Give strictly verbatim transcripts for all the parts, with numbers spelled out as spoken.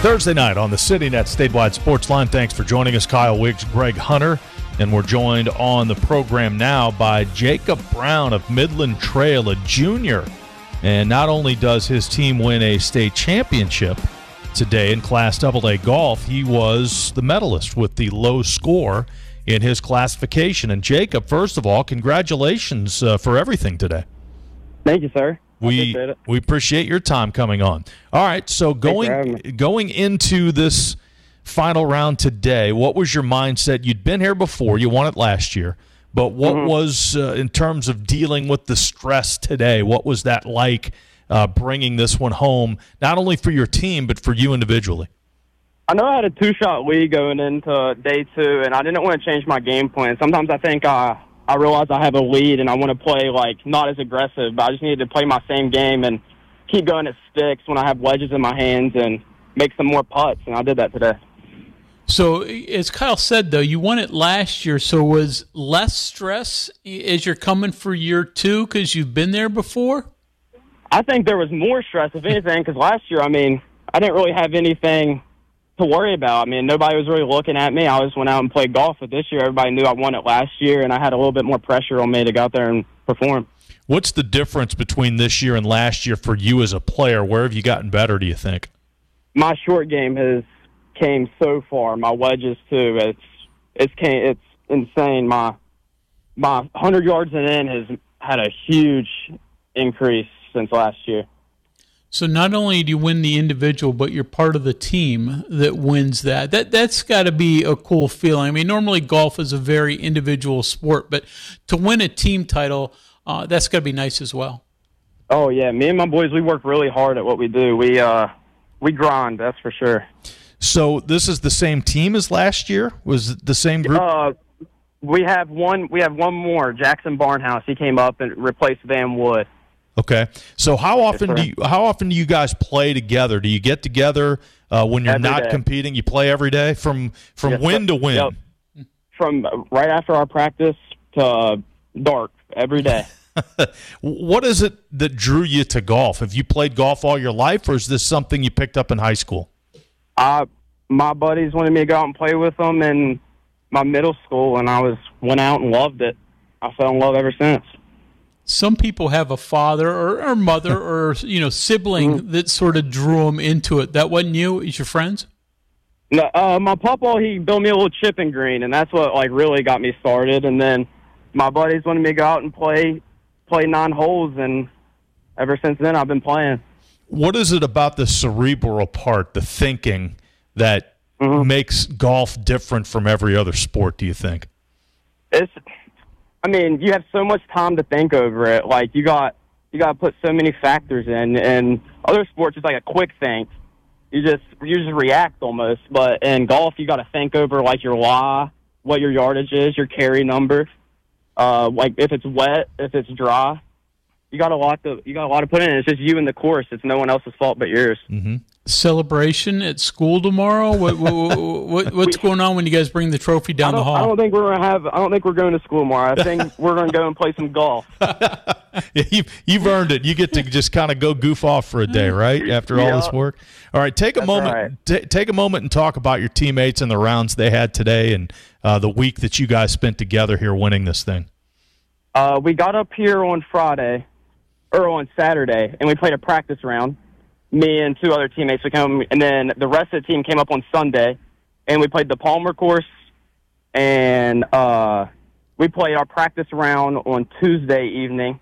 Thursday night on the CityNet Statewide Sports Line. Thanks for joining us, Kyle Wiggs, Greg Hunter. And we're joined on the program now by Jacob Brown of Midland Trail, a junior. And not only does his team win a state championship today in Class double A golf, he was the medalist with the low score in his classification. And Jacob, first of all, congratulations uh, for everything today. Thank you, sir. We appreciate it. we appreciate your time coming on. All right, so going going into this final round today, what was your mindset? You'd been here before. You won it last year. But what mm-hmm. was, uh, in terms of dealing with the stress today, what was that like uh, bringing this one home, not only for your team, but for you individually? I know I had a two-shot lead going into day two, and I didn't want to change my game plan. Sometimes I think I, I realize I have a lead, and I want to play, like, not as aggressive, but I just needed to play my same game and keep going at sticks when I have wedges in my hands and make some more putts, and I did that today. So, as Kyle said, though, you won it last year, so was less stress as you're coming for year two because you've been there before? I think there was more stress, if anything, because last year, I mean, I didn't really have anything to worry about. I mean, nobody was really looking at me. I just went out and played golf. But this year, everybody knew I won it last year, and I had a little bit more pressure on me to go out there and perform. What's the difference between this year and last year for you as a player? Where have you gotten better, do you think? My short game has came so far. My wedges, too. It's it's came, it's insane. My, my one hundred yards and in has had a huge increase since last year. So not only do you win the individual, but you're part of the team that wins that. That that's got to be a cool feeling. I mean, normally golf is a very individual sport, but to win a team title, uh, that's got to be nice as well. Oh yeah, me and my boys, we work really hard at what we do. We uh, we grind, that's for sure. So this is the same team as last year? Was it the same group? Uh, we have one. We have one more. Jackson Barnhouse. He came up and replaced Van Wood. Okay, so how often do you how often do you guys play together? Do you get together uh, when you're every not day. competing? You play every day from from yes, win to win. Yep. From right after our practice to uh, dark every day. What is it that drew you to golf? Have you played golf all your life, or is this something you picked up in high school? Uh, my buddies wanted me to go out and play with them in my middle school, and I was went out and loved it. I fell in love ever since. Some people have a father or, or mother or you know sibling mm-hmm. that sort of drew them into it. That wasn't you? It was your friends? No, uh, my papa, he built me a little chipping green, and that's what like really got me started. And then my buddies wanted me to go out and play play nine holes, and ever since then I've been playing. What is it about the cerebral part, the thinking, that mm-hmm. makes golf different from every other sport, do you think? It's, I mean, you have so much time to think over it. Like, you got you got to put so many factors in. And other sports, it's like a quick think. You just you just react almost. But in golf, you got to think over, like, your lie, what your yardage is, your carry number. Uh, like, if it's wet, if it's dry. You got a lot to you got a lot to put in. It's just you and the course. It's no one else's fault but yours. Mm-hmm. Celebration at school tomorrow. What, what, what what's going on when you guys bring the trophy down the hall? I don't think we're gonna have. I don't think we're going to school tomorrow. I think we're gonna go and play some golf. you've, you've earned it. You get to just kind of go goof off for a day, right? After all yeah. this work. All right, take a That's moment. Right. T- take a moment and talk about your teammates and the rounds they had today, and uh, the week that you guys spent together here winning this thing. Uh, we got up here on Friday. Or on Saturday, and we played a practice round. Me and two other teammates would come, and then the rest of the team came up on Sunday, and we played the Palmer course, and uh, we played our practice round on Tuesday evening.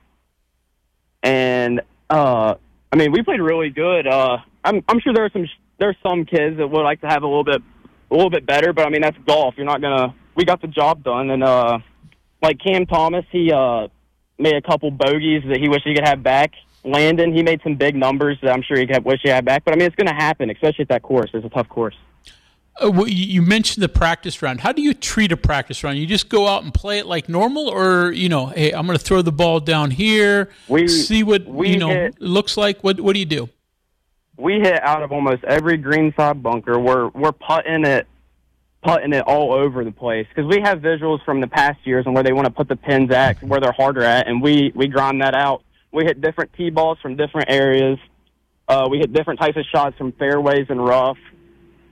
And uh, I mean, we played really good. Uh, I'm I'm sure there are some there's some kids that would like to have a little bit a little bit better, but I mean that's golf. You're not gonna. We got the job done, and uh, like Cam Thomas, he. Uh, made a couple bogeys that he wished he could have back. Landon, he made some big numbers that I'm sure he could wish he had back. But, I mean, it's going to happen, especially at that course. It's a tough course. Uh, well, you mentioned the practice round. How do you treat a practice round? You just go out and play it like normal? Or, you know, hey, I'm going to throw the ball down here, we, see what, we you know, hit, it looks like? What What do you do? We hit out of almost every greenside bunker. We're, we're putting it putting it all over the place because we have visuals from the past years on where they want to put the pins at, where they're harder at, and we, we grind that out. We hit different tee balls from different areas. Uh, we hit different types of shots from fairways and rough.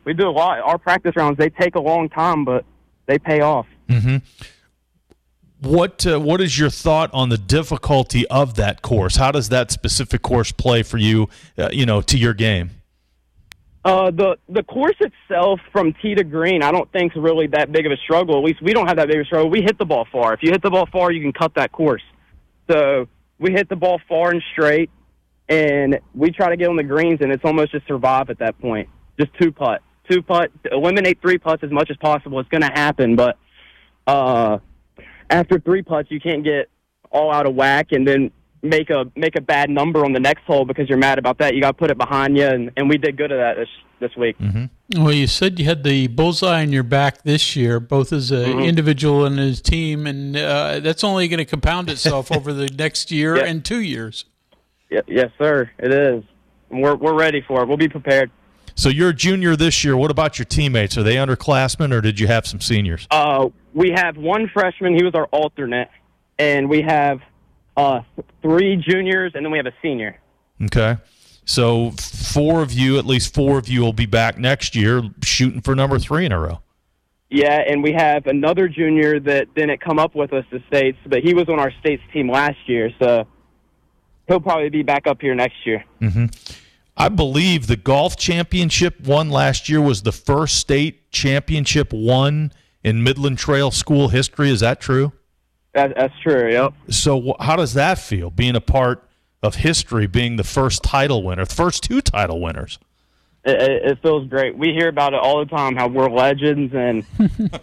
We do a lot. Our practice rounds, they take a long time, but they pay off. Mm-hmm. What uh, What is your thought on the difficulty of that course? How does that specific course play for you, uh, you know, to your game? Uh, the the course itself from tee to green, I don't think is really that big of a struggle. At least we don't have that big of a struggle. We hit the ball far. If you hit the ball far, you can cut that course. So we hit the ball far and straight, and we try to get on the greens, and it's almost just survive at that point. Just two putt. Two putt. Eliminate three putts as much as possible. It's going to happen, but uh, after three putts, you can't get all out of whack and then make a make a bad number on the next hole because you're mad about that. You got to put it behind you, and, and we did good at that this this week. Mm-hmm. Well, you said you had the bullseye on your back this year, both as an mm-hmm. individual and as a team, and uh, that's only going to compound itself over the next year yeah. and two years. Yeah, yes, sir, it is. We're we're ready for it. We'll be prepared. So you're a junior this year. What about your teammates? Are they underclassmen, or did you have some seniors? Uh, we have one freshman. He was our alternate, and we have uh, three juniors, and then we have a senior. Okay. So four of you, at least four of you, will be back next year shooting for number three in a row. Yeah, and we have another junior that didn't come up with us to states, but he was on our states team last year, so he'll probably be back up here next year. Mm-hmm. I believe the golf championship won last year was the first state championship won in Midland Trail school history. Is that true? That, that's true, yep. So how does that feel, being a part of history, being the first title winner, the first two title winners? It, it, it feels great. We hear about it all the time, how we're legends, and